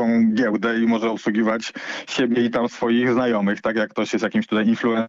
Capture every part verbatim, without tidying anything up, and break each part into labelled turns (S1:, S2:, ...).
S1: taką giełdę i może obsługiwać siebie i tam swoich znajomych, tak jak ktoś jest jakimś tutaj influencerem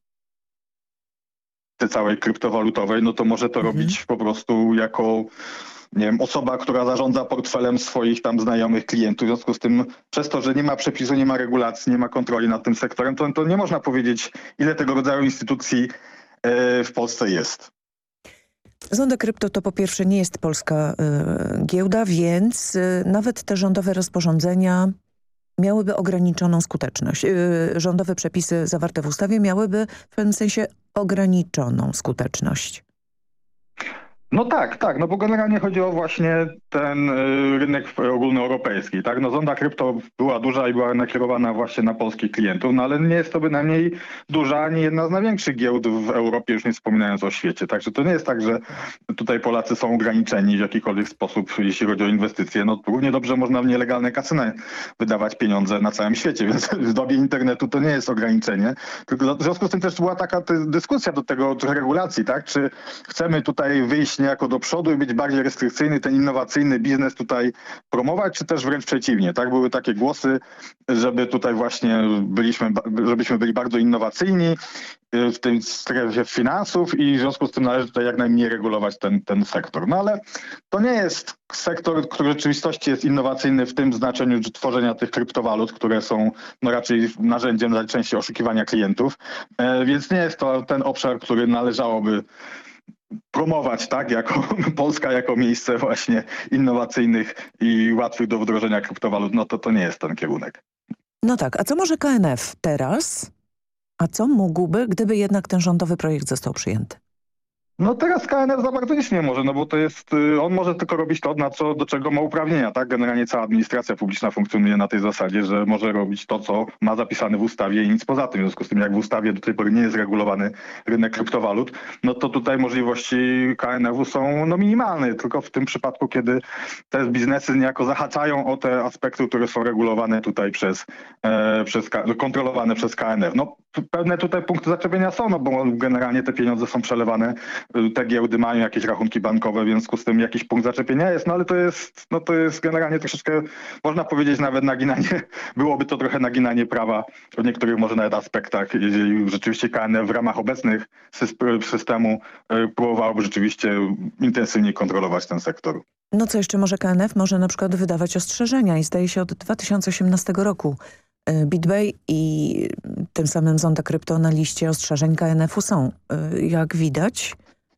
S1: całej kryptowalutowej, no to może to
S2: Mhm.
S1: robić po prostu jako, nie wiem, osoba, która zarządza portfelem swoich tam znajomych klientów. W związku z tym, przez to, że nie ma przepisu, nie ma regulacji, nie ma kontroli nad tym sektorem, to, to nie można powiedzieć, ile tego rodzaju instytucji e, w Polsce jest.
S2: Zonda Krypto to po pierwsze nie jest polska y, giełda, więc y, nawet te rządowe rozporządzenia miałyby ograniczoną skuteczność. Y, rządowe przepisy zawarte w ustawie miałyby w pewnym sensie ograniczoną skuteczność.
S1: No tak, tak, no bo generalnie chodzi o właśnie ten y, rynek ogólnoeuropejski, tak? No Zonda Krypto była duża i była nakierowana właśnie na polskich klientów, no ale nie jest to bynajmniej duża ani jedna z największych giełd w Europie, już nie wspominając o świecie. Także to nie jest tak, że tutaj Polacy są ograniczeni w jakikolwiek sposób, jeśli chodzi o inwestycje. No równie dobrze można w nielegalne kasyny wydawać pieniądze na całym świecie, więc w dobie internetu to nie jest ograniczenie. Tylko w związku z tym też była taka dyskusja do tego regulacji, tak? Czy chcemy tutaj wyjść niejako do przodu i być bardziej restrykcyjny, ten innowacyjny biznes tutaj promować, czy też wręcz przeciwnie, tak? Były takie głosy, żeby tutaj właśnie byliśmy, żebyśmy byli bardzo innowacyjni w tej strefie finansów i w związku z tym należy tutaj jak najmniej regulować ten, ten sektor. No ale to nie jest sektor, który w rzeczywistości jest innowacyjny w tym znaczeniu tworzenia tych kryptowalut, które są no raczej narzędziem najczęściej oszukiwania klientów, e, więc nie jest to ten obszar, który należałoby promować, tak, jako Polska, jako miejsce właśnie innowacyjnych i łatwych do wdrożenia kryptowalut, no to to nie jest ten kierunek.
S2: No tak, a co może K N F teraz? A co mógłby, gdyby jednak ten rządowy projekt został przyjęty?
S1: No teraz K N F za bardzo nic nie może, no bo to jest, on może tylko robić to, na co, do czego ma uprawnienia, tak? Generalnie cała administracja publiczna funkcjonuje na tej zasadzie, że może robić to, co ma zapisane w ustawie i nic poza tym. W związku z tym, jak w ustawie do tej pory nie jest regulowany rynek kryptowalut, no to tutaj możliwości K N F u są no minimalne, tylko w tym przypadku, kiedy te biznesy niejako zahaczają o te aspekty, które są regulowane tutaj przez, e, przez kontrolowane przez K N F. No pewne tutaj punkty zaczepienia są, no bo generalnie te pieniądze są przelewane, te giełdy mają jakieś rachunki bankowe, w związku z tym jakiś punkt zaczepienia jest, no ale to jest, no to jest generalnie troszeczkę, można powiedzieć nawet naginanie, byłoby to trochę naginanie prawa w niektórych może nawet aspektach, jeżeli rzeczywiście K N F w ramach obecnych systemu próbowałoby rzeczywiście intensywnie kontrolować ten sektor.
S2: No co jeszcze może K N F? Może na przykład wydawać ostrzeżenia i zdaje się od dwa tysiące osiemnastego roku BitBay i tym samym Zonda Krypto na liście ostrzeżeń K N F u są. Jak widać,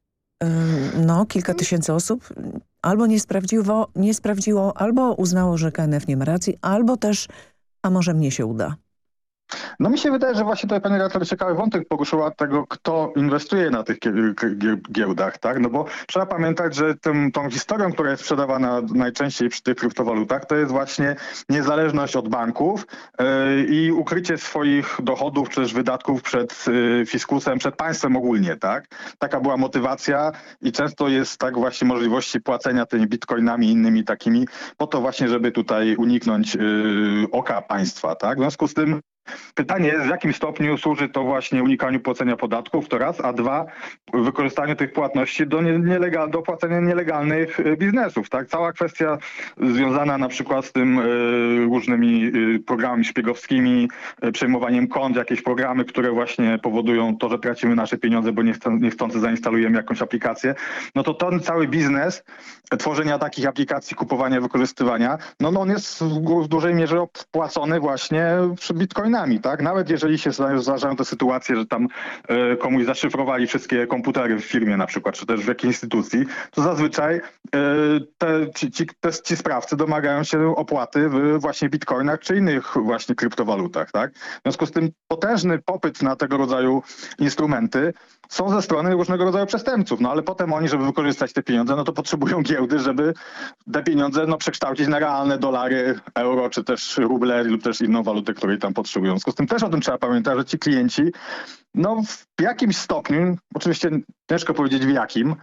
S2: no kilka tysięcy osób albo nie sprawdziło, nie sprawdziło, albo uznało, że K N F nie ma racji, albo też, a może mnie się uda.
S1: No mi się wydaje, że właśnie tutaj pani redaktor ciekawy wątek poruszyła tego, kto inwestuje na tych giełdach, tak? No bo trzeba pamiętać, że tym, tą historią, która jest sprzedawana najczęściej przy tych kryptowalutach, to jest właśnie niezależność od banków yy, i ukrycie swoich dochodów czy też wydatków przed yy, fiskusem, przed państwem ogólnie, tak? Taka była motywacja i często jest tak właśnie możliwości płacenia tymi bitcoinami i innymi takimi, po to właśnie, żeby tutaj uniknąć yy, oka państwa, tak? W związku z tym pytanie jest, w jakim stopniu służy to właśnie unikaniu płacenia podatków, to raz, a dwa, wykorzystaniu tych płatności do, nielegal, do płacenia nielegalnych biznesów. Tak? Cała kwestia związana na przykład z tym y, różnymi y, programami szpiegowskimi, y, przejmowaniem kont, jakieś programy, które właśnie powodują to, że tracimy nasze pieniądze, bo niechcący zainstalujemy jakąś aplikację, no to ten cały biznes tworzenia takich aplikacji, kupowania, wykorzystywania, no, no on jest w, w dużej mierze opłacony właśnie przy bitcoinach. Tak? Nawet jeżeli się zdarzają te sytuacje, że tam y, komuś zaszyfrowali wszystkie komputery w firmie na przykład, czy też w jakiejś instytucji, to zazwyczaj y, te, ci, ci, te, ci sprawcy domagają się opłaty w właśnie bitcoinach czy innych właśnie kryptowalutach. Tak? W związku z tym potężny popyt na tego rodzaju instrumenty są ze strony różnego rodzaju przestępców, no ale potem oni, żeby wykorzystać te pieniądze, no to potrzebują giełdy, żeby te pieniądze no, przekształcić na realne dolary, euro, czy też ruble lub też inną walutę, której tam potrzebują. W związku z tym też o tym trzeba pamiętać, że ci klienci, no w jakimś stopniu, oczywiście ciężko powiedzieć w jakim,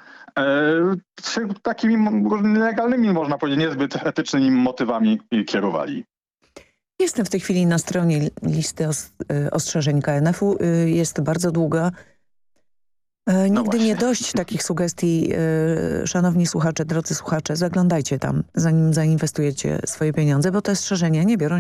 S1: e, takimi nielegalnymi, można powiedzieć, niezbyt etycznymi motywami kierowali.
S2: Jestem w tej chwili na stronie listy os ostrzeżeń K N F u. Jest bardzo długa. E,
S1: no
S2: nigdy nie dość takich sugestii. E, szanowni słuchacze, drodzy słuchacze, zaglądajcie tam, zanim zainwestujecie swoje pieniądze, bo te ostrzeżenia nie biorą